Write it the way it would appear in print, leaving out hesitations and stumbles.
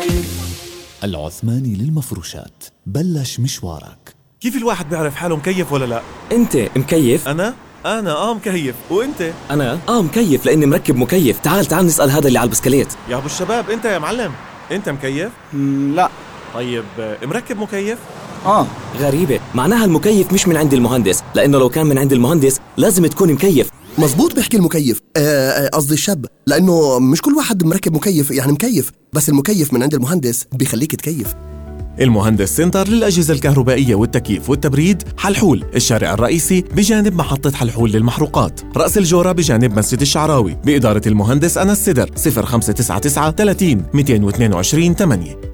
العثماني للمفروشات، بلش مشوارك. كيف الواحد بيعرف حاله مكيف ولا لا؟ انت مكيف؟ انا مكيف. وانت؟ انا مكيف لاني مركب مكيف. تعال نسأل هذا اللي على البسكليت. يا ابو الشباب، انت يا معلم، انت مكيف؟ لا. طيب مركب مكيف؟ غريبة، معناها المكيف مش من عند المهندس، لانه لو كان من عند المهندس لازم تكون مكيف. مزبوط بيحكي المكيف، قصدي الشاب، لانه مش كل واحد مركب مكيف يعني مكيف، بس المكيف من عند المهندس بيخليك تكيف. المهندس سنتر للأجهزة الكهربائية والتكييف والتبريد، حلحول، الشارع الرئيسي بجانب محطة حلحول للمحروقات، رأس الجورة بجانب مسجد الشعراوي، بإدارة المهندس أنس سدر. 0599 30 222 8.